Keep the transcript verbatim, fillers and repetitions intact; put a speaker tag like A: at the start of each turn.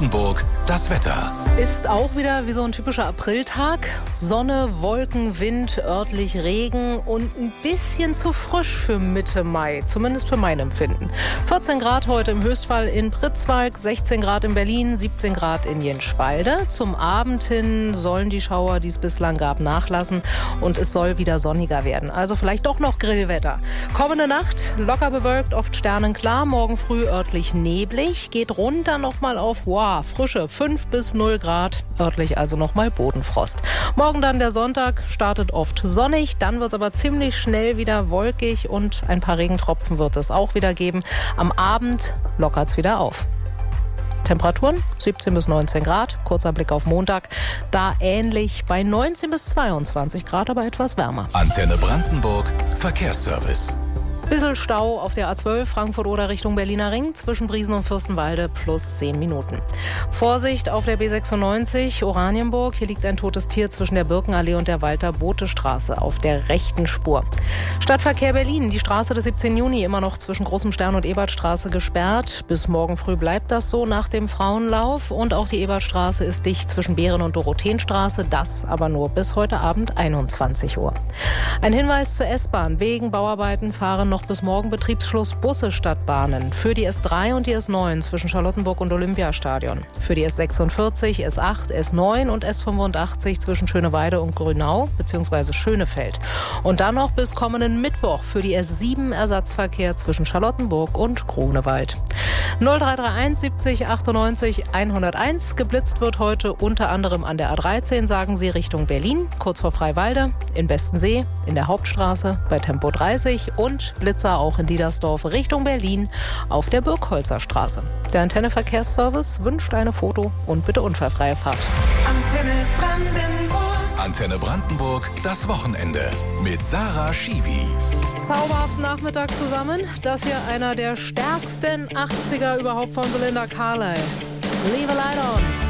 A: Brandenburg das Wetter.
B: Ist auch wieder wie so ein typischer Apriltag. Sonne, Wolken, Wind, örtlich Regen und ein bisschen zu frisch für Mitte Mai, zumindest für mein Empfinden. vierzehn Grad heute im Höchstfall in Pritzwalk, sechzehn Grad in Berlin, siebzehn Grad in Jenschwalde. Zum Abend hin sollen die Schauer, die es bislang gab, nachlassen und es soll wieder sonniger werden. Also vielleicht doch noch Grillwetter. Kommende Nacht locker bewölkt, oft sternenklar, morgen früh örtlich neblig, geht runter nochmal auf, wow, frische fünf bis null Grad, örtlich also nochmal Bodenfrost. Morgen dann der Sonntag, startet oft sonnig, dann wird es aber ziemlich schnell wieder wolkig und ein paar Regentropfen wird es auch wieder geben. Am Abend lockert es wieder auf. Temperaturen siebzehn bis neunzehn Grad, kurzer Blick auf Montag, da ähnlich bei neunzehn bis zweiundzwanzig Grad, aber etwas wärmer.
A: Antenne Brandenburg, Verkehrsservice.
B: Bisschen Stau auf der A zwölf, Frankfurt oder Richtung Berliner Ring, zwischen Briesen und Fürstenwalde plus zehn Minuten. Vorsicht auf der B sechsundneunzig, Oranienburg. Hier liegt ein totes Tier zwischen der Birkenallee und der Walter-Bothe-Straße auf der rechten Spur. Stadtverkehr Berlin, die Straße des siebzehnten Juni immer noch zwischen Großem Stern und Ebertstraße gesperrt. Bis morgen früh bleibt das so nach dem Frauenlauf. Und auch die Ebertstraße ist dicht zwischen Behren- und Dorotheenstraße. Das aber nur bis heute Abend einundzwanzig Uhr. Ein Hinweis zur S-Bahn. Wegen Bauarbeiten fahren noch bis morgen Betriebsschluss Busse statt Bahnen. Für die S drei und die S neun zwischen Charlottenburg und Olympiastadion. Für die S sechsundvierzig, S acht, S neun und S fünfundachtzig zwischen Schöneweide und Grünau bzw. Schönefeld. Und dann noch bis kommenden Mittwoch für die S sieben Ersatzverkehr zwischen Charlottenburg und Grunewald. null drei drei eins siebzig achtundneunzig hunderteins. Geblitzt wird heute unter anderem an der A dreizehn, sagen sie, Richtung Berlin, kurz vor Freiwalde, in Bestensee, in der Hauptstraße bei Tempo dreißig und Blitzer auch in Diedersdorf Richtung Berlin auf der Birkholzer Straße. Der Antenne Verkehrsservice wünscht eine Foto- und bitte unfallfreie Fahrt.
A: Antenne Brandenburg. Antenne Brandenburg, das Wochenende mit Sarah Schiwi.
B: Zauberhaften Nachmittag zusammen. Das hier einer der stärksten achtziger überhaupt von Belinda Carlisle. Leave a light on.